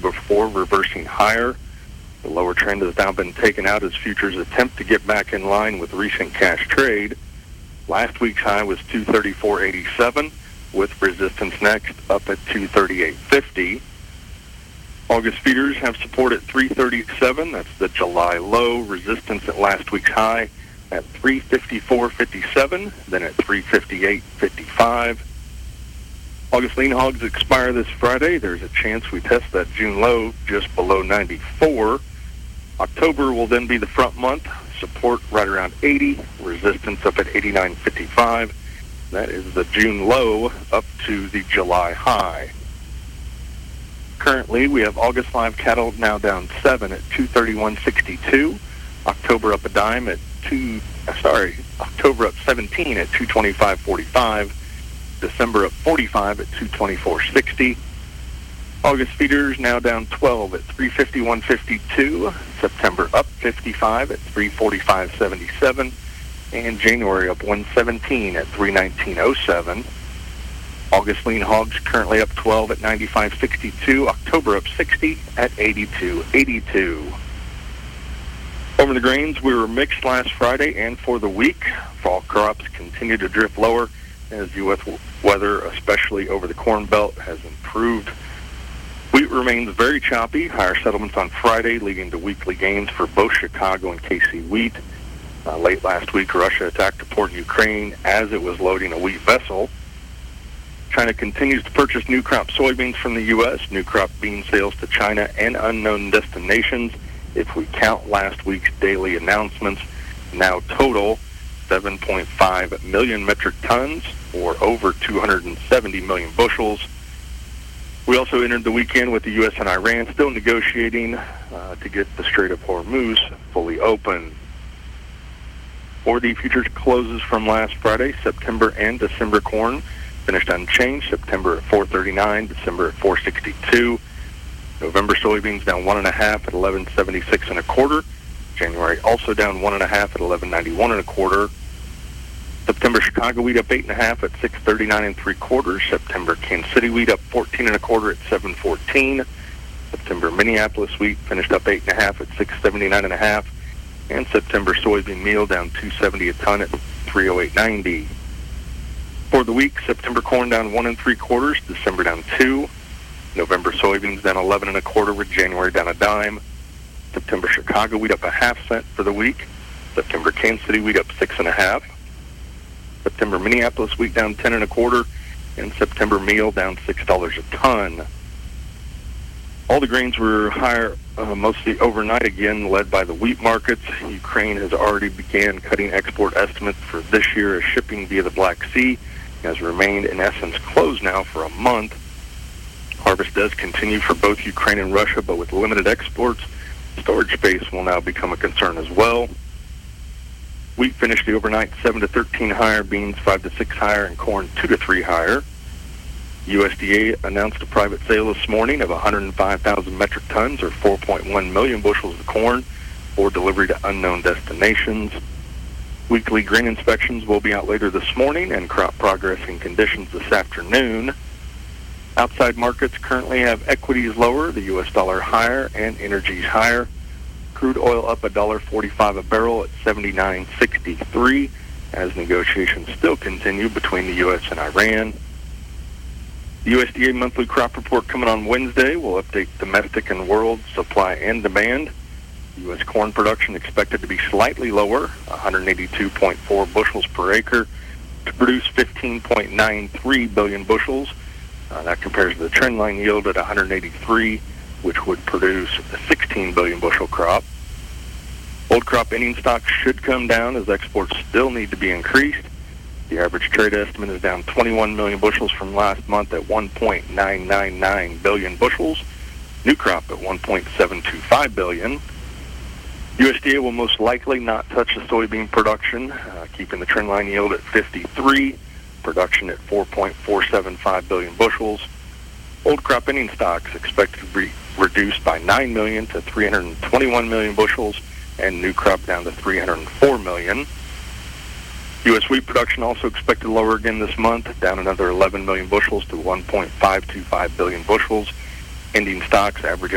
before reversing higher. The lower trend has now been taken out as futures attempt to get back in line with recent cash trade. Last week's high was 234.87, with resistance next up at 238.50. August feeders have support at 337. That's the July low. Resistance at last week's high at 354.57, then at 358.55. August lean hogs expire this Friday. There's a chance we test that June low just below 94. October will then be the front month. Support right around 80. Resistance up at 89.55. That is the June low up to the July high. Currently, we have August live cattle now down 7 at 231.62. October up a dime at October up 17 at 225.45. December up 45 at 224.60. August feeders now down 12 at 351.52. September up 55 at 345.77. And January up 117 at 319.07. August lean hogs currently up 12 at 95.62. October up 60 at 82.82. Over the grains, we were mixed last Friday and for the week. Fall crops continue to drift lower as U.S. weather, especially over the Corn Belt, has improved. Wheat remains very choppy. Higher settlements on Friday, leading to weekly gains for both Chicago and KC wheat. Late last week, Russia attacked a port in Ukraine as it was loading a wheat vessel. China continues to purchase new crop soybeans from the U.S. New crop bean sales to China and unknown destinations, if we count last week's daily announcements, now total 7.5 million metric tons, or over 270 million bushels. We also entered the weekend with the U.S. and Iran still negotiating to get the Strait of Hormuz fully open. For the futures closes from last Friday, September and December corn finished unchanged. September at 439, December at 462. November soybeans down 1.5 at 11.76 and a quarter. January also down 1.5 at 11.91 and a quarter. September Chicago wheat up 8.5 at 6.39 and three quarters. September Kansas City wheat up 14 and a quarter at 7.14. September Minneapolis wheat finished up 8.5 at 6.79 and a half. And September soybean meal down 2.70 a ton at 308.90. For the week, September corn down 1 3 quarters. December down 2. November soybeans down 11 and a quarter, with January down a dime. September Chicago wheat up a half cent for the week. September Kansas City wheat up 6.5. September Minneapolis wheat down 10 and a quarter, and September meal down $6 a ton. All the grains were higher, mostly overnight again, led by the wheat markets. Ukraine has already began cutting export estimates for this year as shipping via the Black Sea has remained in essence closed now for a month. Harvest does continue for both Ukraine and Russia, but with limited exports, storage space will now become a concern as well. Wheat finished the overnight 7 to 13 higher, beans 5 to 6 higher, and corn 2 to 3 higher. USDA announced a private sale this morning of 105,000 metric tons, or 4.1 million bushels of corn, for delivery to unknown destinations. Weekly grain inspections will be out later this morning, and crop progress and conditions this afternoon. Outside markets currently have equities lower, the U.S. dollar higher, and energies higher. Crude oil up $1.45 a barrel at 79.63 as negotiations still continue between the U.S. and Iran. The USDA monthly crop report coming on Wednesday will update domestic and world supply and demand. U.S. corn production expected to be slightly lower, 182.4 bushels per acre, to produce 15.93 billion bushels. That compares to the trendline yield at 183, which would produce a 16 billion bushel crop. Old crop ending stocks should come down as exports still need to be increased. The average trade estimate is down 21 million bushels from last month at 1.999 billion bushels. New crop at 1.725 billion. USDA will most likely not touch the soybean production, keeping the trendline yield at 53, production at 4.475 billion bushels. Old crop ending stocks expected to be reduced by 9 million to 321 million bushels, and new crop down to 304 million. U.S. wheat production also expected lower again this month, down another 11 million bushels to 1.525 billion bushels. Ending stocks average